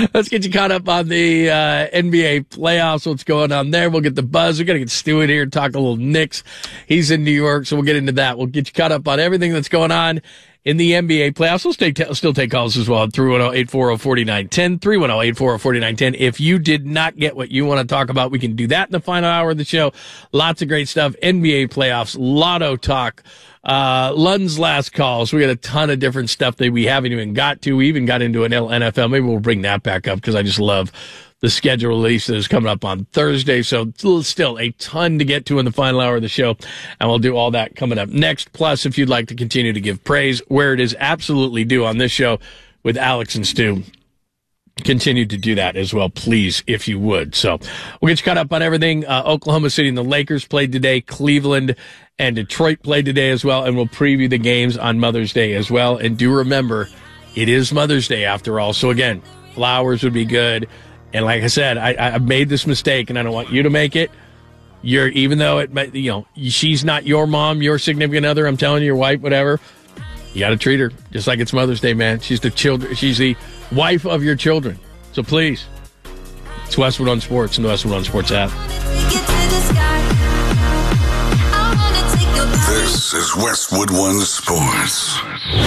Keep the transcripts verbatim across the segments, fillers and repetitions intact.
Let's get you caught up on the uh, N B A playoffs, what's going on there. We'll get the buzz. We're going to get Stu in here and talk a little Knicks. He's in New York, so we'll get into that. We'll get you caught up on everything that's going on in the N B A playoffs. We'll stay t- still take calls as well at three one zero, eight four zero, four nine one zero, three one zero, eight four zero, four nine one zero. If you did not get what you want to talk about, we can do that in the final hour of the show. Lots of great stuff. N B A playoffs, lotto talk. Uh, Lund's last calls. We got a ton of different stuff that we haven't even got to. We even got into an N F L. Maybe we'll bring that back up because I just love the schedule release that is coming up on Thursday. So still a ton to get to in the final hour of the show. And we'll do all that coming up next. Plus, if you'd like to continue to give praise where it is absolutely due on this show with Alex and Stu, continue to do that as well, please, if you would. So we'll get you caught up on everything. Uh, Oklahoma City and the Lakers played today. Cleveland and Detroit played today as well. And we'll preview the games on Mother's Day as well. And do remember, it is Mother's Day after all. So again, flowers would be good. And like I said, I, I made this mistake and I don't want you to make it. You're, even though it, you know, she's not your mom, your significant other, I'm telling you, your wife, whatever. You got to treat her just like it's Mother's Day, man. She's the children. She's the wife of your children. So please, it's Westwood on Sports and the Westwood on Sports app. This is Westwood One Sports.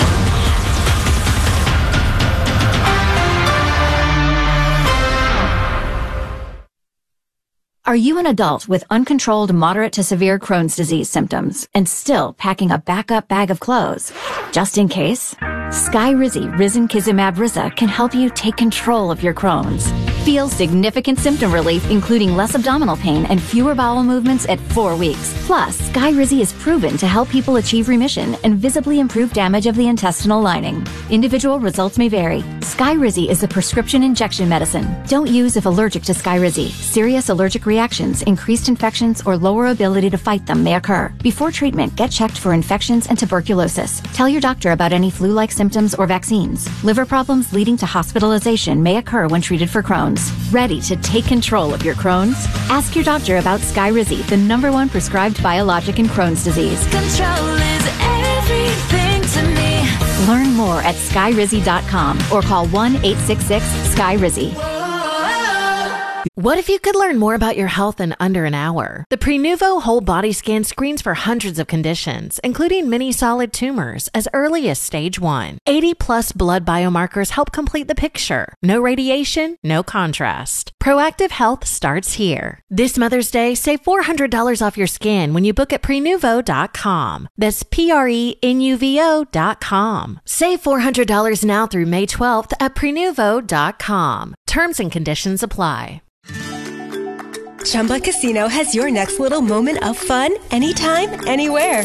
Are you an adult with uncontrolled moderate to severe Crohn's disease symptoms and still packing a backup bag of clothes? Just in case, Skyrizi Risankizumab Riza can help you take control of your Crohn's. Feel significant symptom relief, including less abdominal pain and fewer bowel movements at four weeks. Plus, Skyrizi is proven to help people achieve remission and visibly improve damage of the intestinal lining. Individual results may vary. Skyrizi is a prescription injection medicine. Don't use if allergic to Skyrizi. Serious allergic reactions, increased infections, or lower ability to fight them may occur. Before treatment, get checked for infections and tuberculosis. Tell your doctor about any flu-like symptoms or vaccines. Liver problems leading to hospitalization may occur when treated for Crohn's. Ready to take control of your Crohn's? Ask your doctor about Skyrizi, the number one prescribed biologic in Crohn's disease. Control is everything to me. Learn more at skyrizi dot com or call one eight six six Skyrizi. What if you could learn more about your health in under an hour? The Prenuvo Whole Body Scan screens for hundreds of conditions, including many solid tumors, as early as stage one. eighty plus blood biomarkers help complete the picture. No radiation, no contrast. Proactive health starts here. This Mother's Day, save four hundred dollars off your scan when you book at prenuvo dot com. That's P R E N U V O dot com. Save four hundred dollars now through May twelfth at prenuvo dot com. Terms and conditions apply. Chumba Casino has your next little moment of fun anytime, anywhere.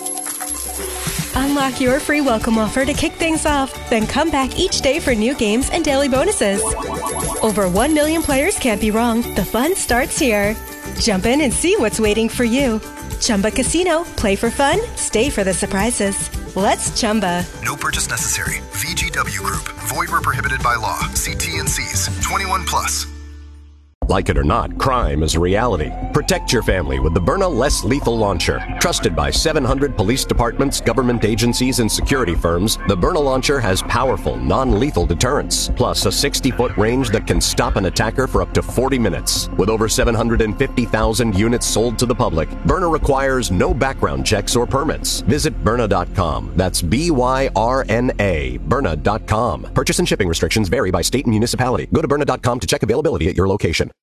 Unlock your free welcome offer to kick things off, then come back each day for new games and daily bonuses. Over one million players can't be wrong. The fun starts here. Jump in and see what's waiting for you. Chumba Casino. Play for fun. Stay for the surprises. Let's Chumba. No purchase necessary. V G W Group. Void where prohibited by law. See T N Cs. twenty-one plus. Like it or not, crime is a reality. Protect your family with the Byrna Less Lethal Launcher. Trusted by seven hundred police departments, government agencies, and security firms, the Byrna Launcher has powerful, non-lethal deterrence, plus a sixty-foot range that can stop an attacker for up to forty minutes. With over seven hundred fifty thousand units sold to the public, Byrna requires no background checks or permits. Visit Byrna dot com. That's B Y R N A, Byrna dot com. Purchase and shipping restrictions vary by state and municipality. Go to Byrna dot com to check availability at your location.